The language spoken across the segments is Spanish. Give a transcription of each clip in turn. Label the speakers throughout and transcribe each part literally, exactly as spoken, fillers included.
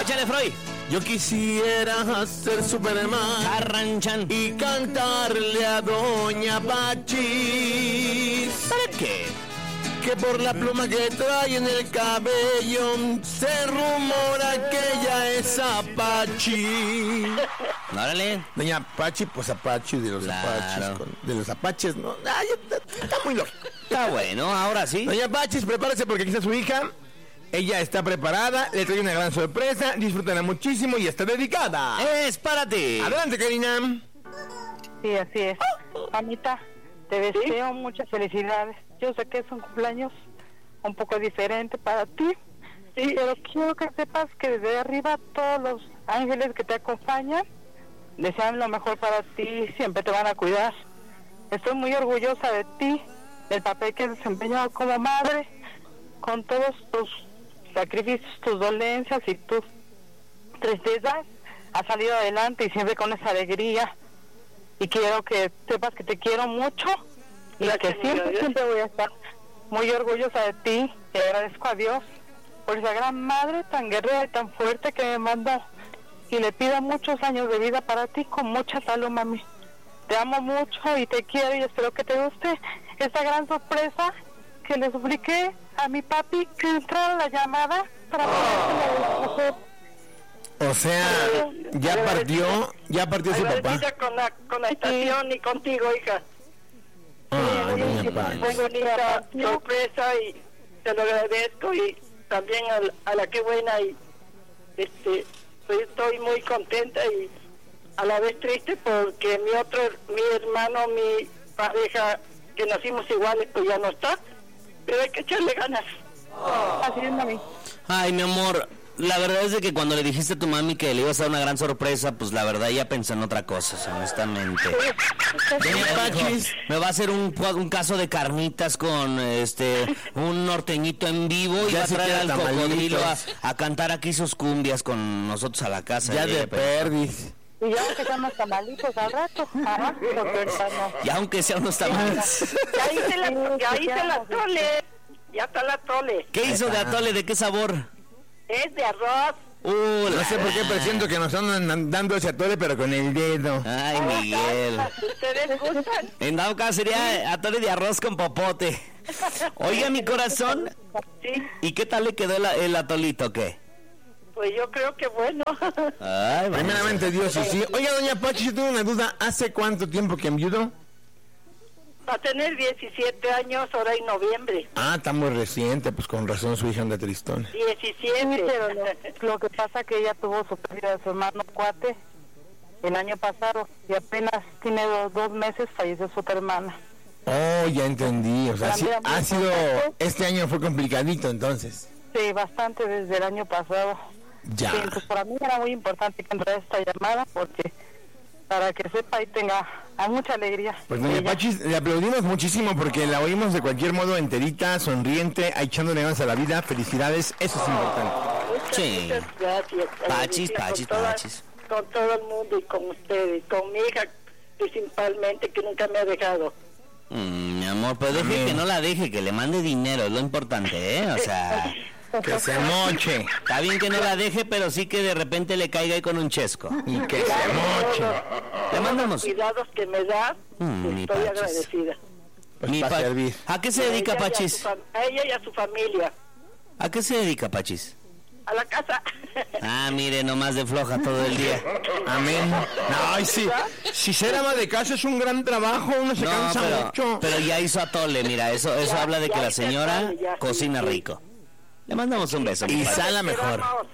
Speaker 1: Échale, Freud.
Speaker 2: Yo quisiera ser Superman
Speaker 1: Carranchan.
Speaker 2: y cantarle a Doña Pachis.
Speaker 1: ¿Para qué?
Speaker 2: Que por la pluma que trae en el cabello se rumora que ella es Apache.
Speaker 1: Órale.
Speaker 2: Doña Apache, pues Apache de los
Speaker 1: Claro.
Speaker 2: Apaches. Con, de los Apaches, ¿no? Ay, está, está muy loco.
Speaker 1: Está bueno, ahora sí.
Speaker 2: Doña Apache, prepárese porque aquí está su hija. Ella está preparada, le trae una gran sorpresa, disfrútala muchísimo y está dedicada.
Speaker 1: Es para ti.
Speaker 2: Adelante, Karina.
Speaker 3: Sí, así es. Mamita, te deseo muchas felicidades. Yo sé que es un cumpleaños un poco diferente para ti, sí, pero quiero que sepas que desde arriba todos los ángeles que te acompañan desean lo mejor para ti, siempre te van a cuidar. Estoy muy orgullosa de ti, del papel que has desempeñado como madre, con todos tus sacrificios, tus dolencias y tus tristezas. Has salido adelante y siempre con esa alegría. Y quiero que sepas que te quiero mucho y que siempre, siempre voy a estar muy orgullosa de ti. Y agradezco a Dios por esa gran madre tan guerrera y tan fuerte que me mandó. Y le pido muchos años de vida para ti con mucha salud, mami. Te amo mucho y te quiero y espero que te guste esta gran sorpresa que le supliqué a mi papi que entrara la llamada para poder.
Speaker 2: O sea, ya partió, ya partió su papá.
Speaker 4: Agradecida con la, con la estación y contigo, hija.
Speaker 2: Ah, Doña
Speaker 4: Muy
Speaker 2: Pache.
Speaker 4: bonita sorpresa y te lo agradezco, y también a, la- a la que buena, y este pues estoy muy contenta y a la vez triste porque mi otro, mi hermano, mi pareja, que nacimos iguales, pues ya no está, pero hay que echarle ganas.
Speaker 3: Así es, mami.
Speaker 1: Ay, mi amor, la verdad es de que cuando le dijiste a tu mami que le ibas a dar una gran sorpresa, pues la verdad ya pensé en otra cosa, honestamente. Doña Pachis, me va a hacer un, un caso de carnitas con este un norteñito en vivo y
Speaker 2: Ya
Speaker 1: va a
Speaker 2: se
Speaker 1: traer
Speaker 2: queda
Speaker 1: al
Speaker 2: tamalitos.
Speaker 1: cocodrilo a, a cantar aquí sus cumbias con nosotros a la casa.
Speaker 2: Ya
Speaker 1: Eh,
Speaker 2: de
Speaker 1: pero-
Speaker 2: perdis.
Speaker 3: Y ya que sean los tamalitos al rato. Ajá, porque ahorita no.
Speaker 1: Y aunque sea unos tamales.
Speaker 4: Ya hice la, ya hice la tole, ya está la tole,
Speaker 1: ¿Qué hizo de atole? ¿De qué sabor?
Speaker 4: es de arroz.
Speaker 1: Uh,
Speaker 2: No sé por qué presiento que nos andan dando ese atole, pero con el dedo.
Speaker 1: Ay, Miguel.
Speaker 4: ¿Ustedes gustan?
Speaker 1: En dado caso sería atole de arroz con popote. Oiga, mi corazón,
Speaker 4: Sí,
Speaker 1: ¿y qué tal le quedó el, el atolito, qué?
Speaker 4: pues yo creo que bueno.
Speaker 1: Ay, vamos.
Speaker 2: Primeramente Dios y sí. Oiga, Doña Pachi, yo tengo una duda. ¿Hace cuánto tiempo que enviudó?
Speaker 4: Va a tener diecisiete años ahora en noviembre.
Speaker 2: Ah, está muy reciente, pues con razón su hija anda tristona.
Speaker 3: Sí,
Speaker 4: diecisiete.
Speaker 3: pero lo, lo que pasa que ella tuvo su pérdida de su hermano Cuate el año pasado y apenas tiene dos, dos meses falleció su otra hermana.
Speaker 2: Oh, ya entendí. O sea, sí,
Speaker 3: También muy
Speaker 2: ha sido...
Speaker 3: importante.
Speaker 2: Este año fue complicadito, entonces.
Speaker 3: Sí, bastante desde el año pasado.
Speaker 2: Ya.
Speaker 3: Sí, pues para mí era muy importante que entrara esta llamada porque para que sepa y tenga hay mucha alegría.
Speaker 2: Pues Doña
Speaker 3: Ella.
Speaker 2: Pachi, le aplaudimos muchísimo porque la oímos de cualquier modo enterita, sonriente, echándole ganas a la vida. Felicidades, eso es importante.
Speaker 4: Muchas,
Speaker 1: Sí.
Speaker 4: muchas gracias.
Speaker 1: Pachis,
Speaker 4: Agradecida con
Speaker 1: pachis,
Speaker 4: toda-
Speaker 1: pachis.
Speaker 4: Con todo el mundo y con ustedes, con mi hija principalmente, que nunca me ha dejado.
Speaker 1: Mm, mi amor, pero deje
Speaker 2: Amén.
Speaker 1: que no la deje, que le mande dinero, es lo importante, ¿eh? O sea,
Speaker 2: Que se moche.
Speaker 1: está bien que no la deje, pero sí que de repente le caiga ahí con un chesco.
Speaker 2: Y que se moche.
Speaker 1: Le mandamos.
Speaker 4: Cuidados que me da,
Speaker 1: Mm, mi
Speaker 4: estoy
Speaker 1: Pachis.
Speaker 4: agradecida.
Speaker 2: Pues
Speaker 1: Mi
Speaker 2: para
Speaker 1: pa-
Speaker 2: servir.
Speaker 1: ¿A qué se
Speaker 4: A
Speaker 1: dedica,
Speaker 4: ella y a su
Speaker 1: Pachis?
Speaker 4: fam- A ella y a su familia.
Speaker 1: ¿A qué se dedica, Pachis?
Speaker 4: A la casa.
Speaker 1: Ah, mire, nomás de floja todo el día.
Speaker 2: Amén. Ay, sí. Si ser ama de casa es un gran trabajo, uno se
Speaker 1: No,
Speaker 2: cansa
Speaker 1: pero,
Speaker 2: mucho.
Speaker 1: pero ya hizo atole, mira, eso eso
Speaker 4: Ya,
Speaker 1: habla de que
Speaker 4: ya
Speaker 1: la
Speaker 4: hice
Speaker 1: señora
Speaker 4: atole, ya, sí,
Speaker 1: cocina
Speaker 4: sí.
Speaker 1: rico. Le mandamos un beso, mi
Speaker 2: Y
Speaker 1: Pachis.
Speaker 2: sala mejor.
Speaker 4: Vamos,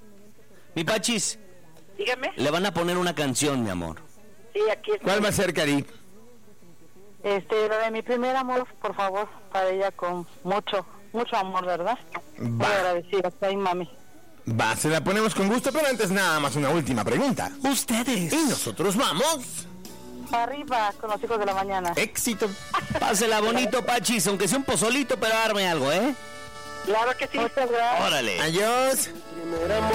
Speaker 1: Mi Pachis,
Speaker 4: dígame.
Speaker 1: le van a poner una canción, mi amor.
Speaker 4: Sí, aquí está.
Speaker 2: ¿Cuál va a ser, Cari?
Speaker 3: Este, lo de mi primer amor, por favor, para ella con mucho, mucho amor, ¿verdad? Muy
Speaker 2: Va.
Speaker 3: agradecida, soy mami.
Speaker 2: Va, se la ponemos con gusto, pero antes nada más una última pregunta.
Speaker 1: Ustedes.
Speaker 2: Y nosotros vamos.
Speaker 3: Arriba con los hijos de la mañana.
Speaker 2: Éxito.
Speaker 1: Pásela bonito, Pachis, aunque sea un pozolito, pero arme algo, ¿eh?
Speaker 4: Claro que sí.
Speaker 3: Muchas gracias.
Speaker 1: Órale.
Speaker 2: Adiós.